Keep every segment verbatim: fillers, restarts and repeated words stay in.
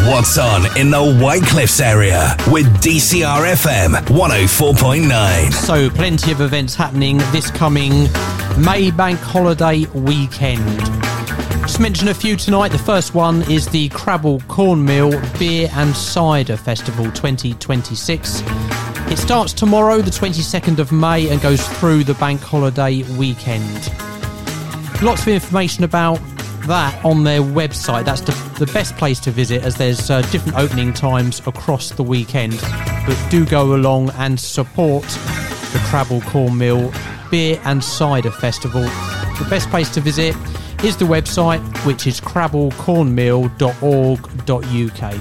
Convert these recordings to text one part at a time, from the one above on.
what's on in the White Cliffs area with D C R F M one oh four point nine. So, plenty of events happening this coming May Bank Holiday weekend. Just mention a few tonight. The first one is the Crabble Cornmeal Beer and Cider Festival twenty twenty-six. It starts tomorrow, the twenty-second of May, and goes through the Bank Holiday weekend. Lots of information about that on their website. That's the, the best place to visit, as there's uh, different opening times across the weekend. But do go along and support the Crabble Cornmeal Beer and Cider Festival. The best place to visit is the website, which is crabble cornmeal dot org dot U K.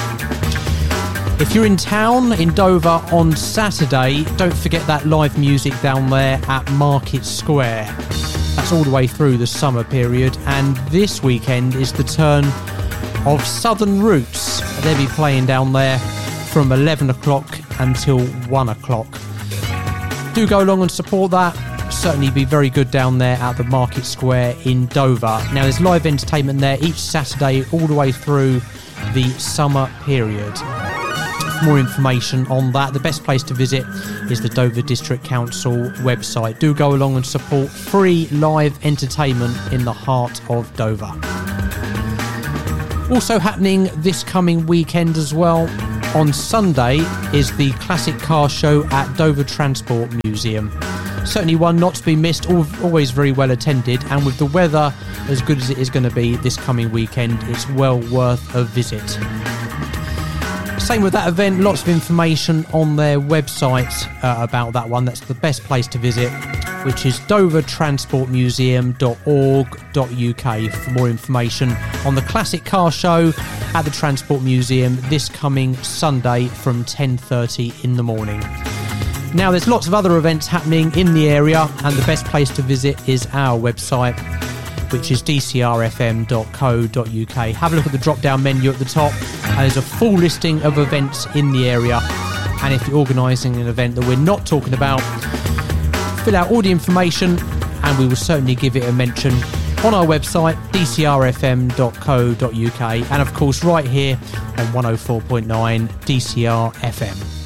If you're in town in Dover on Saturday, don't forget that live music down there at Market Square. That's all the way through the summer period, and this weekend is the turn of Southern Roots. They'll be playing down there from eleven o'clock until one o'clock. Do go along and support that. Certainly be very good down there at the Market Square in Dover. Now, there's live entertainment there each Saturday all the way through the summer period. For more information on that, the best place to visit is the Dover District Council website. Do go along and support free live entertainment in the heart of Dover. Also happening this coming weekend as well, on Sunday, is the Classic Car Show at Dover Transport Museum. Certainly one not to be missed, always very well attended, and with the weather as good as it is going to be this coming weekend, it's well worth a visit. Same with that event, lots of information on their website uh, about that one. That's the best place to visit, which is dover transport museum dot org dot U K for more information on the Classic Car Show at the Transport Museum this coming Sunday from ten thirty in the morning. Now, there's lots of other events happening in the area, and the best place to visit is our website, which is d c r f m dot co dot U K. Have a look at the drop-down menu at the top. There's a full listing of events in the area, and if you're organising an event that we're not talking about, fill out all the information and we will certainly give it a mention on our website, d c r f m dot co dot U K, and of course right here on one oh four point nine D C R F M.